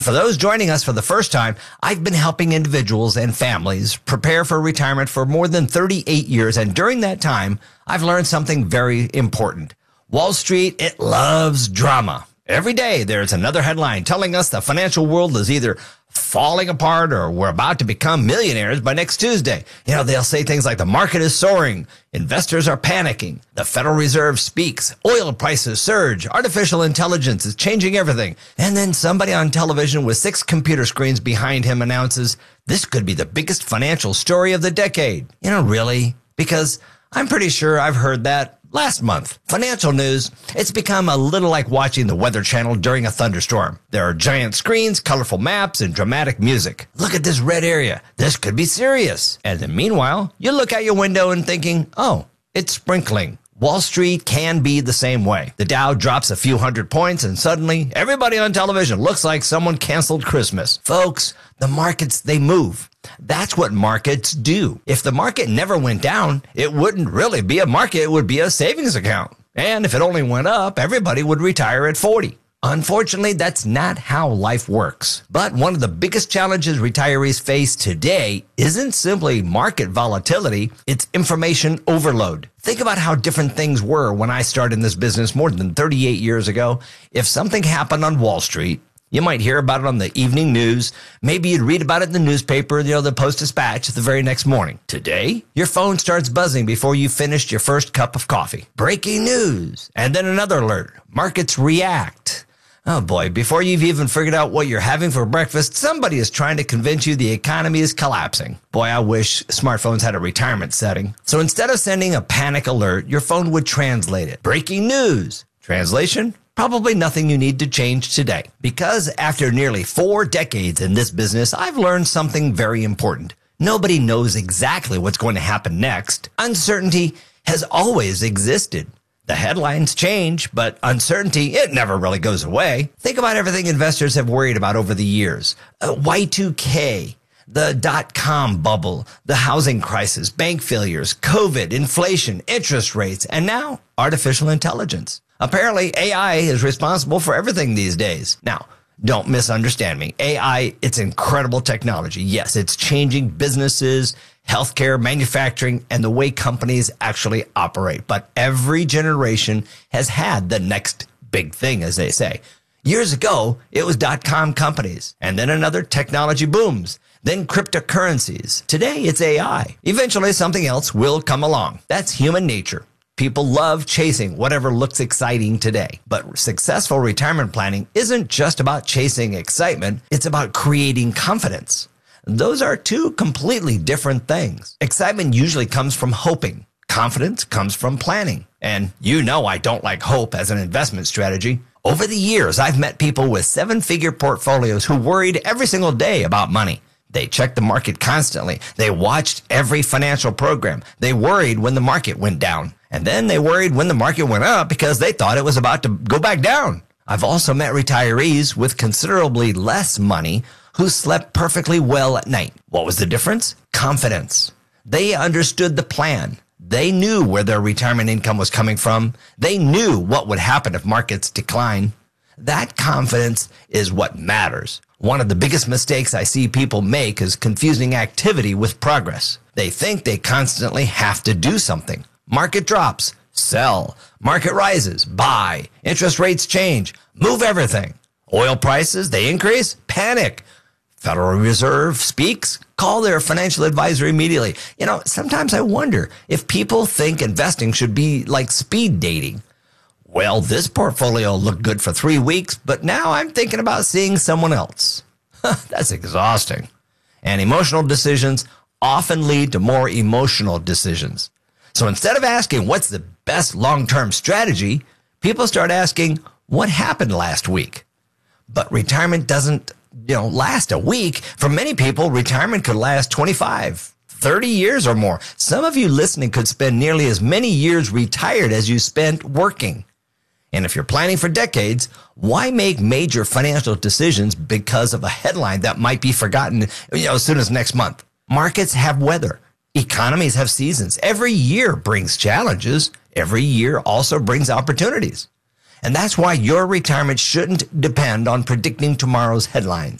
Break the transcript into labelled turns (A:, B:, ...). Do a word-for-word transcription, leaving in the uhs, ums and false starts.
A: For those joining us for the first time, I've been helping individuals and families prepare for retirement for more than thirty-eight years, and during that time, I've learned something very important. Wall Street, it loves drama. Every day, there's another headline telling us the financial world is either falling apart or we're about to become millionaires by next Tuesday. You know, they'll say things like the market is soaring, investors are panicking, the Federal Reserve speaks, oil prices surge, artificial intelligence is changing everything. And then somebody on television with six computer screens behind him announces, this could be the biggest financial story of the decade. You know, really? Because I'm pretty sure I've heard that last month. Financial news, it's become a little like watching the Weather Channel during a thunderstorm. There are giant screens, colorful maps, and dramatic music. Look at this red area. This could be serious. And then meanwhile, you look out your window and thinking, oh, it's sprinkling. Wall Street can be the same way. The Dow drops a few hundred points and suddenly everybody on television looks like someone canceled Christmas. Folks, the markets, they move. That's what markets do. If the market never went down, it wouldn't really be a market. It would be a savings account. And if it only went up, everybody would retire at forty. Unfortunately, that's not how life works. But one of the biggest challenges retirees face today isn't simply market volatility, it's information overload. Think about how different things were when I started in this business more than thirty-eight years ago. If something happened on Wall Street, you might hear about it on the evening news. Maybe you'd read about it in the newspaper, you know, the Post-Dispatch the very next morning. Today, your phone starts buzzing before you finished your first cup of coffee. Breaking news. And then another alert. Markets react. Oh boy, before you've even figured out what you're having for breakfast, somebody is trying to convince you the economy is collapsing. Boy, I wish smartphones had a retirement setting. So instead of sending a panic alert, your phone would translate it. Breaking news. Translation? Probably nothing you need to change today. Because after nearly four decades in this business, I've learned something very important. Nobody knows exactly what's going to happen next. Uncertainty has always existed. The headlines change, but uncertainty, it never really goes away. Think about everything investors have worried about over the years. Uh, Y two K, the dot-com bubble, the housing crisis, bank failures, COVID, inflation, interest rates, and now artificial intelligence. Apparently, A I is responsible for everything these days. Now, don't misunderstand me. A I, it's incredible technology. Yes, it's changing businesses, healthcare, manufacturing, and the way companies actually operate. But every generation has had the next big thing, as they say. Years ago, it was dot-com companies, and then another technology booms, then cryptocurrencies. Today, it's A I. Eventually, something else will come along. That's human nature. People love chasing whatever looks exciting today. But successful retirement planning isn't just about chasing excitement. It's about creating confidence. Those are two completely different things. Excitement usually comes from hoping. Confidence comes from planning. And you know I don't like hope as an investment strategy. Over the years, I've met people with seven-figure portfolios who worried every single day about money. They checked the market constantly. They watched every financial program. They worried when the market went down. And then they worried when the market went up because they thought it was about to go back down. I've also met retirees with considerably less money who slept perfectly well at night. What was the difference? Confidence. They understood the plan. They knew where their retirement income was coming from. They knew what would happen if markets decline. That confidence is what matters. One of the biggest mistakes I see people make is confusing activity with progress. They think they constantly have to do something. Market drops, sell. Market rises, buy. Interest rates change, move everything. Oil prices, they increase, panic. Federal Reserve speaks, call their financial advisor immediately. You know, sometimes I wonder if people think investing should be like speed dating. Well, this portfolio looked good for three weeks, but now I'm thinking about seeing someone else. That's exhausting. And emotional decisions often lead to more emotional decisions. So instead of asking what's the best long-term strategy, people start asking what happened last week. But retirement doesn't, you know, last a week. For many people, retirement could last twenty-five, thirty years or more. Some of you listening could spend nearly as many years retired as you spent working. And if you're planning for decades, why make major financial decisions because of a headline that might be forgotten, you know, as soon as next month? Markets have weather. Economies have seasons. Every year brings challenges. Every year also brings opportunities. And that's why your retirement shouldn't depend on predicting tomorrow's headlines.